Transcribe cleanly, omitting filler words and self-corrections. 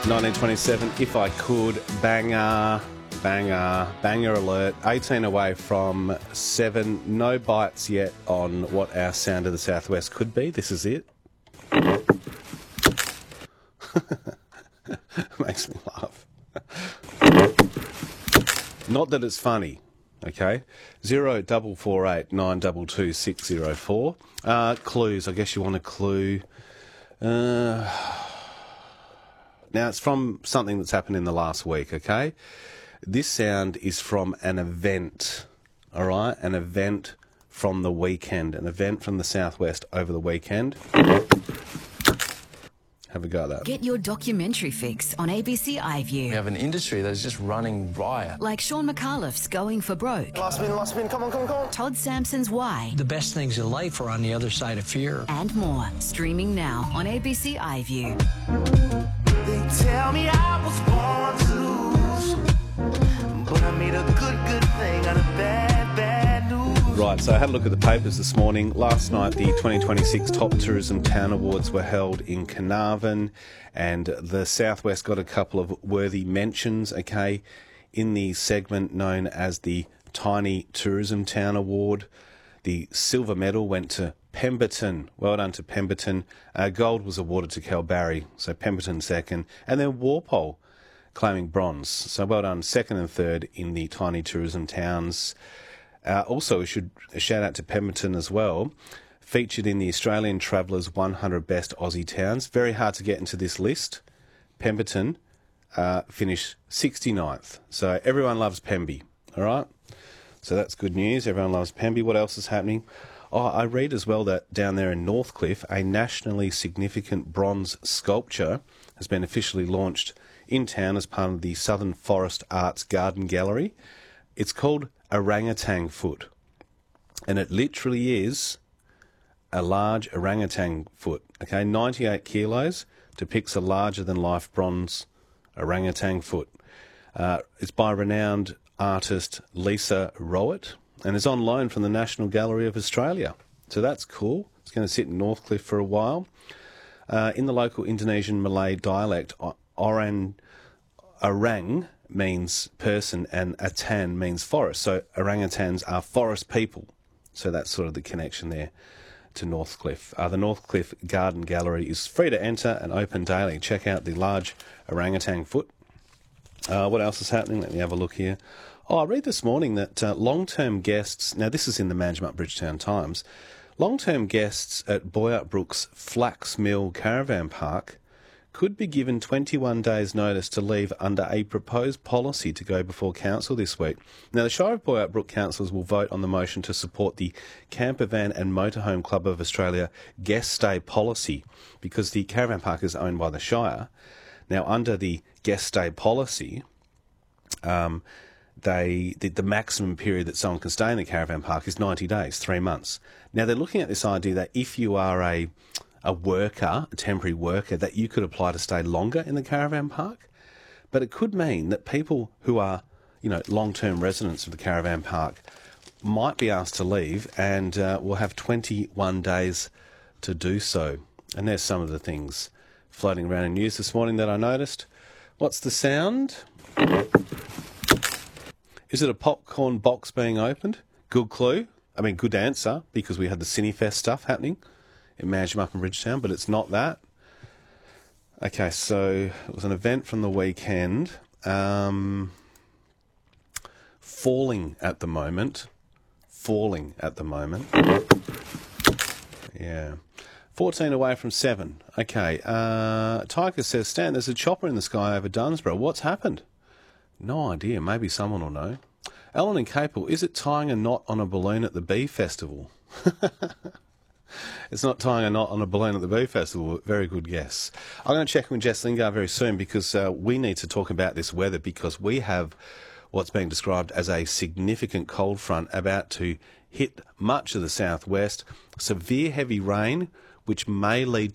1927, If I Could, banger alert. 18 away from 7. No bites yet on what our sound of the southwest could be. This is it. Makes me laugh. Not that it's funny, okay? 0448 922 604. Clues, I guess you want a clue. Now, it's from something that's happened in the last week, okay? This sound is from an event, all right? An event from the weekend, an event from the southwest over the weekend. Have a go at that. Get your documentary fix on ABC iView. We have an industry that's just running riot. Like Sean McAuliffe's Going for Broke. Last spin, come on. Todd Sampson's Why. The best things in life are on the other side of fear. And more. Streaming now on ABC iView. They tell me I was born to lose, but I made a good thing out of bad news. Right, so I had a look at the papers this morning. Last night, the 2026 Top Tourism Town Awards were held in Carnarvon, and the Southwest got a couple of worthy mentions, okay, in the segment known as the Tiny Tourism Town Award. The silver medal went to Pemberton. Well done to Pemberton. Gold was awarded to Kalbarri, so Pemberton second. And then Walpole claiming bronze. So well done, second and third in the tiny tourism towns. Also, we should shout out to Pemberton as well. Featured in the Australian Travellers 100 Best Aussie Towns. Very hard to get into this list. Pemberton finished 69th. So everyone loves Pemby, all right? So that's good news. Everyone loves Pemby. What else is happening? Oh, I read as well that down there in Northcliffe, a nationally significant bronze sculpture has been officially launched in town as part of the Southern Forest Arts Garden Gallery. It's called Orangutan Foot, and it literally is a large orangutan foot, okay? 98 kilos, depicts a larger-than-life bronze orangutan foot. It's by renowned artist Lisa Rowett, and is on loan from the National Gallery of Australia. So that's cool. It's going to sit in Northcliffe for a while. In the local Indonesian Malay dialect, orang means person and atan means forest. So orangutans are forest people. So that's sort of the connection there to Northcliffe. The Northcliffe Garden Gallery is free to enter and open daily. Check out the large orangutan foot. What else is happening? Let me have a look here. Oh, I read this morning that long-term guests, now this is in the Manjimup Bridgetown Times, long-term guests at Boyup Brook's Flax Mill Caravan Park could be given 21 days' notice to leave under a proposed policy to go before council this week. Now, the Shire of Boyup Brook councillors will vote on the motion to support the Campervan and Motorhome Club of Australia guest stay policy, because the caravan park is owned by the Shire. Now, under the guest stay policy, the maximum period that someone can stay in the caravan park is 90 days, 3 months. Now, they're looking at this idea that if you are a worker, a temporary worker, that you could apply to stay longer in the caravan park. But it could mean that people who are, long-term residents of the caravan park might be asked to leave and will have 21 days to do so. And there's some of the things floating around in news this morning that I noticed. What's the sound? Is it a popcorn box being opened? Good clue. Good answer, because we had the Cinefest stuff happening in Manjimup and Bridgetown, but it's not that. Okay, so it was an event from the weekend. Falling at the moment. Yeah. 14 away from 7. Okay. Tiger says, Stan, there's a chopper in the sky over Dunsborough. What's happened? No idea. Maybe someone will know. Alan and Capel, is it tying a knot on a balloon at the Bee Festival? It's not tying a knot on a balloon at the Bee Festival. Very good guess. I'm going to check in with Jess Lingard very soon, because we need to talk about this weather, because we have what's being described as a significant cold front about to hit much of the southwest. Severe heavy rain, which may lead